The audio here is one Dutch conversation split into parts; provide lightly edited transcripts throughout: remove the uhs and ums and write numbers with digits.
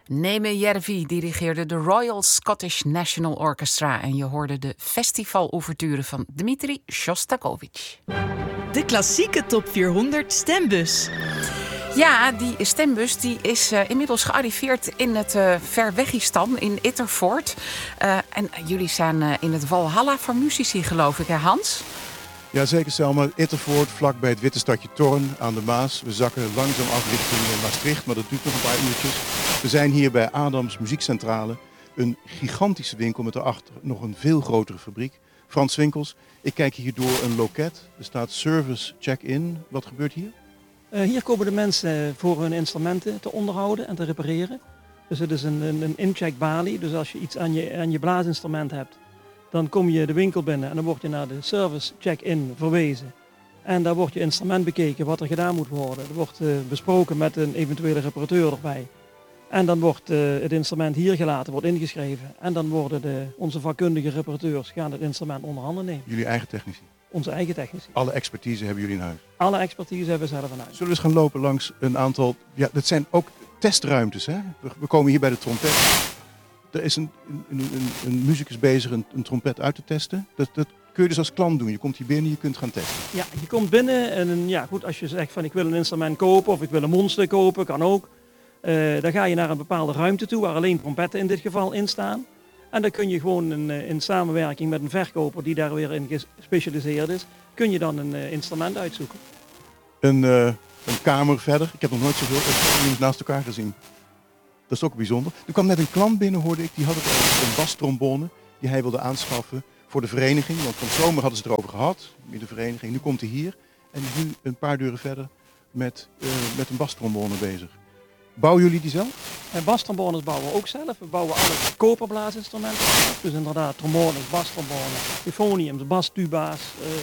Neeme Järvi dirigeerde de Royal Scottish National Orchestra en je hoorde de festivalouverture van Dmitri Shostakovich. De klassieke top 400 stembus. Ja, die stembus die is inmiddels gearriveerd in het Verwegistan in Ittervoort. En jullie staan in het Walhalla voor muzici, geloof ik, hè Hans? Ja, zeker Selma. Ittervoort, vlak bij het witte stadje Thorn aan de Maas. We zakken langzaam af richting Maastricht, maar dat duurt nog een paar uurtjes. We zijn hier bij Adams Muziekcentrale. Een gigantische winkel met daarachter nog een veel grotere fabriek. Frans Winkels, ik kijk hier door een loket. Er staat service check-in. Wat gebeurt hier? Hier komen de mensen voor hun instrumenten te onderhouden en te repareren. Dus het is een incheckbalie. Dus als je iets aan je blaasinstrument hebt, dan kom je de winkel binnen en dan word je naar de service check-in verwezen. En daar wordt je instrument bekeken, wat er gedaan moet worden. Er wordt besproken met een eventuele reparateur erbij. En dan wordt het instrument hier gelaten, wordt ingeschreven. En dan worden onze vakkundige reparateurs gaan het instrument onder handen nemen. Jullie eigen technici? Onze eigen technici. Alle expertise hebben jullie in huis? Alle expertise hebben we zelf in huis. Zullen we eens gaan lopen langs een aantal... Ja, dat zijn ook testruimtes, hè? We komen hier bij de trompet. Er is een muzikus bezig een trompet uit te testen. Dat kun je dus als klant doen. Je komt hier binnen, je kunt gaan testen. Ja, je komt binnen en ja, goed, als je zegt van ik wil een instrument kopen of ik wil een monster kopen, kan ook. Dan ga je naar een bepaalde ruimte toe waar alleen trompetten in dit geval in staan. En dan kun je gewoon in samenwerking met een verkoper die daar weer in gespecialiseerd is, kun je dan een instrument uitzoeken. Een kamer verder. Ik heb nog nooit zoveel instrumenten naast elkaar gezien. Dat is ook bijzonder. Er kwam net een klant binnen, hoorde ik, die had het over een bastrombone die hij wilde aanschaffen voor de vereniging. Want van zomer hadden ze het erover gehad, in de vereniging. Nu komt hij hier en is nu een paar deuren verder met een bastrombone bezig. Bouwen jullie die zelf? Bastrombones bouwen we ook zelf. We bouwen alle koperblaasinstrumenten zelf. Dus inderdaad trombones, bastrombones, euphoniums, bastuba's,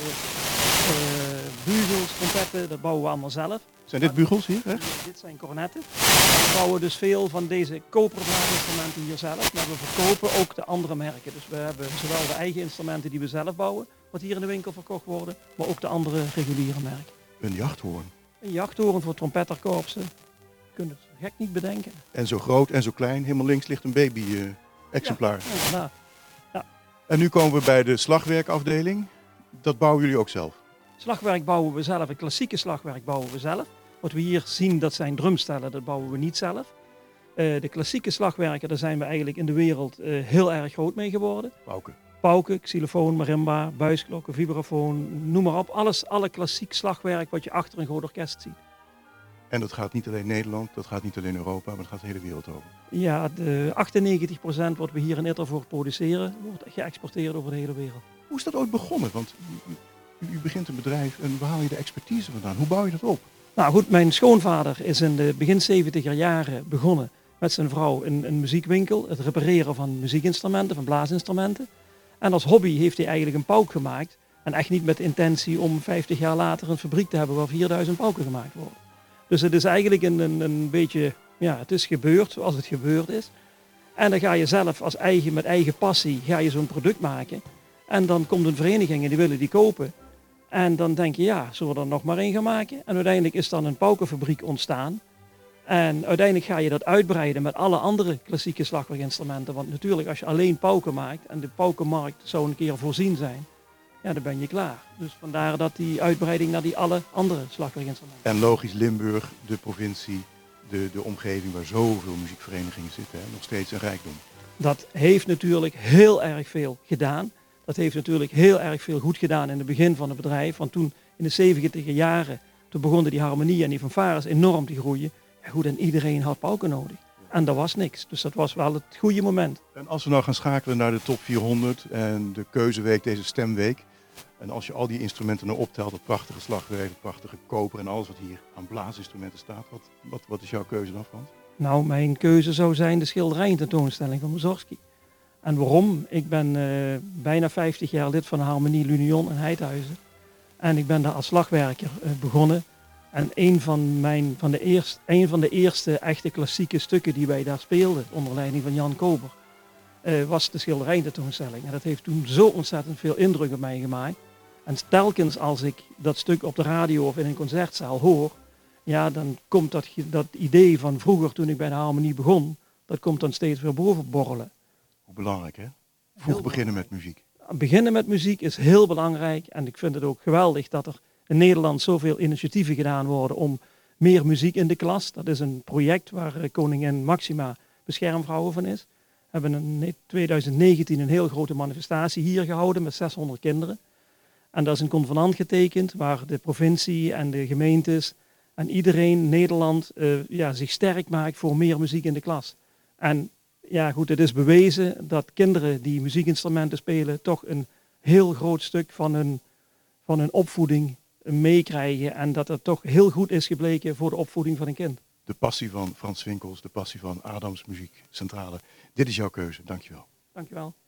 bugels, trompetten, dat bouwen we allemaal zelf. Zijn dit bugels hier? Hè? Dit zijn cornetten. We bouwen dus veel van deze koperblaasinstrumenten hier zelf. Maar we verkopen ook de andere merken. Dus we hebben zowel de eigen instrumenten die we zelf bouwen, wat hier in de winkel verkocht worden, maar ook de andere reguliere merken. Een jachthoorn. Een jachthoorn voor trompetterkorpsen. Kun je het gek niet bedenken. En zo groot en zo klein. Helemaal links ligt een baby-exemplaar. Ja, inderdaad. Ja. En nu komen we bij de slagwerkafdeling. Dat bouwen jullie ook zelf? Slagwerk bouwen we zelf. Het klassieke slagwerk bouwen we zelf. Wat we hier zien, dat zijn drumstellen. Dat bouwen we niet zelf. De klassieke slagwerken, daar zijn we eigenlijk in de wereld heel erg groot mee geworden. Pauken, xylofoon, marimba, buisklokken, vibrafoon, noem maar op. Alle klassiek slagwerk wat je achter een groot orkest ziet. En dat gaat niet alleen Nederland, dat gaat niet alleen Europa, maar dat gaat de hele wereld over. Ja, de 98% wat we hier in Ittervoort produceren, wordt geëxporteerd over de hele wereld. Hoe is dat ooit begonnen? Want u begint een bedrijf en waar haal je de expertise vandaan? Hoe bouw je dat op? Nou goed, mijn schoonvader is in de begin 70er jaren begonnen met zijn vrouw in een muziekwinkel. Het repareren van muziekinstrumenten, van blaasinstrumenten. En als hobby heeft hij eigenlijk een pauk gemaakt. En echt niet met de intentie om 50 jaar later een fabriek te hebben waar 4000 pauken gemaakt worden. Dus het is eigenlijk een beetje, ja, het is gebeurd zoals het gebeurd is. En dan ga je zelf met eigen passie, ga je zo'n product maken. En dan komt een vereniging en die willen die kopen. En dan denk je, ja, zullen we er nog maar één gaan maken? En uiteindelijk is dan een paukenfabriek ontstaan. En uiteindelijk ga je dat uitbreiden met alle andere klassieke slagwerkinstrumenten. Want natuurlijk, als je alleen pauken maakt en de paukenmarkt zou een keer voorzien zijn, ja, dan ben je klaar. Dus vandaar dat die uitbreiding naar die alle andere slagwerkinstrumenten. En logisch Limburg, de provincie, de omgeving waar zoveel muziekverenigingen zitten, hè, nog steeds een rijkdom. Dat heeft natuurlijk heel erg veel gedaan. Dat heeft natuurlijk heel erg veel goed gedaan in het begin van het bedrijf. Want toen in de 70 jaren, toen begonnen die harmonie en die fanfares enorm te groeien. Ja, goed, en iedereen had pauken nodig. En er was niks. Dus dat was wel het goede moment. En als we nou gaan schakelen naar de top 400 en de keuzeweek, deze stemweek. En als je al die instrumenten nou optelt, het prachtige slagwerk, het prachtige koper en alles wat hier aan blaasinstrumenten staat. Wat is jouw keuze dan, Frans? Nou, mijn keuze zou zijn de schilderijententoonstelling van Mussorgsky. En waarom? Ik ben bijna 50 jaar lid van de Harmonie L'Union in Heidhuizen. En ik ben daar als slagwerker begonnen. En een van de eerste echte klassieke stukken die wij daar speelden, onder leiding van Jan Kober, was de schilderijententoonstelling. En dat heeft toen zo ontzettend veel indruk op mij gemaakt. En telkens als ik dat stuk op de radio of in een concertzaal hoor, ja, dan komt dat idee van vroeger toen ik bij de Harmonie begon, dat komt dan steeds weer bovenborrelen. Hoe belangrijk, hè? Vroeg beginnen met muziek. Beginnen met muziek is heel belangrijk. En ik vind het ook geweldig dat er in Nederland zoveel initiatieven gedaan worden om meer muziek in de klas. Dat is een project waar koningin Maxima beschermvrouw van is. We hebben in 2019 een heel grote manifestatie hier gehouden met 600 kinderen. En daar is een convenant getekend waar de provincie en de gemeentes en iedereen, Nederland, zich sterk maakt voor meer muziek in de klas. En ja goed, het is bewezen dat kinderen die muziekinstrumenten spelen toch een heel groot stuk van hun opvoeding meekrijgen. En dat het toch heel goed is gebleken voor de opvoeding van een kind. De passie van Frans Winkels, de passie van Adams Muziekcentrale. Dit is jouw keuze, dankjewel. Dankjewel.